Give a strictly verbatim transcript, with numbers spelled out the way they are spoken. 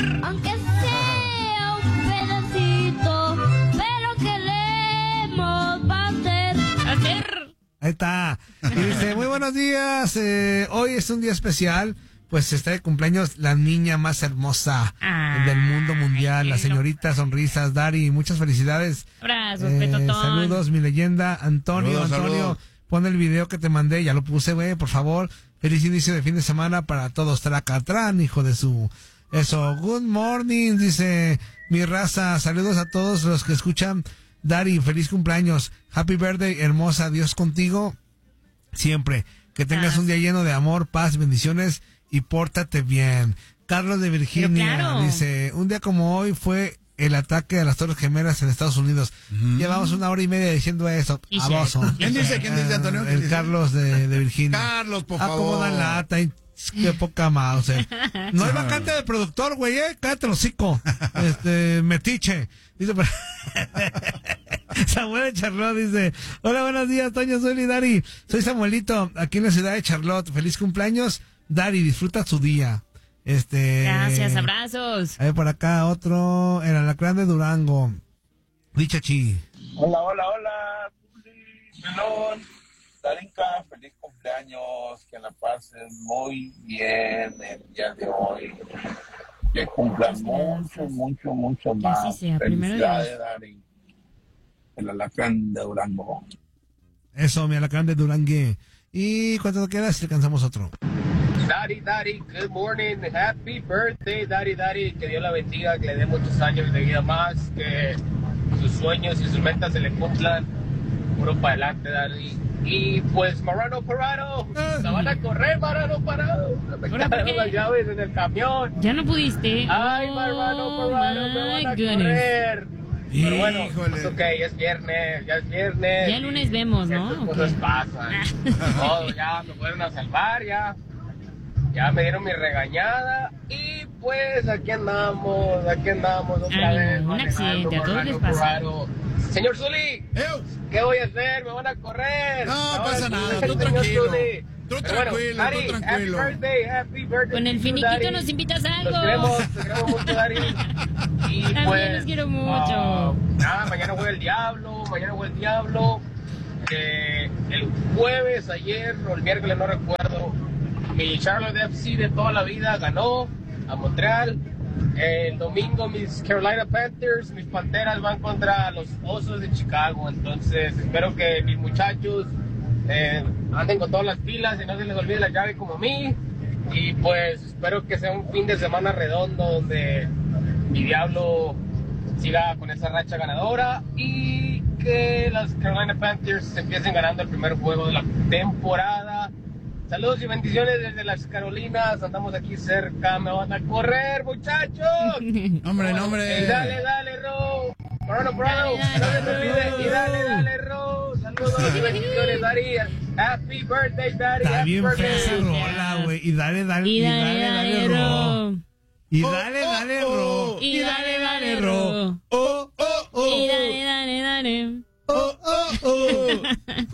Aunque sea un pedacito, pero queremos hacer. Hacer. Ahí está. Y dice, muy buenos días. Eh, hoy es un día especial. Pues está de cumpleaños la niña más hermosa Ay, del mundo mundial, la señorita Sonrisas, Dari. Muchas felicidades. Abrazos, Eh, petotón. saludos, mi leyenda. Antonio, Saludos, Antonio, saludos. pon el video que te mandé. Ya lo puse, güey, por favor. Feliz inicio de fin de semana para todos. Tracatrán, hijo de su... Eso, good morning, dice mi raza. Saludos a todos los que escuchan. Dari, feliz cumpleaños. Happy birthday, hermosa. Dios contigo siempre. Que tengas Ah. un día lleno de amor, paz, bendiciones y pórtate bien. Carlos de Virginia Pero claro. dice, un día como hoy fue el ataque a las Torres Gemelas en Estados Unidos. Llevamos una hora y media diciendo eso. Y Abaso. sí. ¿Quién dice? ¿Quién dice, Antonio? ¿Quién El dice? Carlos de, de Virginia. Carlos, por Ah, favor. cómo dan lata y qué poca más, eh. No hay vacante de productor, güey, eh. Cállate el hocico. Este, metiche. Dice, pero... Samuel de Charlotte dice, hola, buenos días, Toño, soy Dari. Soy Samuelito, aquí en la ciudad de Charlotte. Feliz cumpleaños, Dari, disfruta su día. Este... Gracias, abrazos. A ver, por acá otro, el alacrán de Durango. Dichachi. Hola, hola, hola. Pelón, Darinka, feliz cumpleaños. Que la pasen muy bien el día de hoy. Que cumplan mucho, mucho, mucho Que más. así sea, primero Felicidades, Dari. El alacrán de Durango. Eso, mi alacrán de Durangue. ¿Y cuánto queda si alcanzamos otro? Dari, Dari, good morning, happy birthday, Dari, Dari, que Dios la bendiga, que le dé muchos años de vida más, que sus sueños y sus metas se le cumplan, puro para adelante, Dari. Y pues, Marrano Parado, se van a correr, Marrano Parado, me ¿Ahora por quedaron qué? las llaves en el camión. Ya no pudiste. Ay, Oh, Marrano Parado, me van a my goodness. correr. Pero bueno, Híjole. es ok, ya es viernes, ya es viernes. Ya el lunes vemos, ¿no? Estas ¿O cosas qué? pasan. Todo, ya me fueron a salvar, ya. Ya me dieron mi regañada. Y pues aquí andamos, aquí andamos otra Ánimo, vez. un manejando, accidente, a todos Marrano les pasa. Parado. Señor Zuli, ¡Ew! ¿qué voy a hacer? Me van a correr. No, Ahora pasa sí, nada, señor tú tranquilo. Zuli. Tú Pero bueno, tranquilo, Dari, tú tranquilo. Happy birthday, happy birthday. Con el to you, finiquito Dari. nos invitas a algo. Los queremos, los queremos mucho, Dari. Y También pues, los quiero mucho. ah, nada, mañana juega el Diablo, mañana juega el Diablo. Eh, el jueves, ayer o el miércoles, no recuerdo, mi Charlotte F C de toda la vida ganó a Montreal. El domingo mis Carolina Panthers, mis Panteras van contra los Osos de Chicago. Entonces espero que mis muchachos eh, anden con todas las pilas y no se les olvide la llave como a mí. Y pues espero que sea un fin de semana redondo donde mi Diablo siga con esa racha ganadora y que las Carolina Panthers empiecen ganando el primer juego de la temporada. Saludos y bendiciones desde las Carolinas, andamos aquí cerca, me van a correr, muchachos. Hombre, no, hombre. Y dale, dale, Ro. Morano, Morano, Dale, no dale, se te olvide. Y dale, dale, Ro. Saludos y bendiciones, Dari. Happy birthday, Dari. Está Happy bien fea birthday. esa rola, güey. Y dale, dale, Y dale, dale, ro. Y Oh, dale, oh, dale, oh. ro. Y dale, dale, ro. Oh, oh, oh. Y dale, dale, dale. Oh, oh, oh.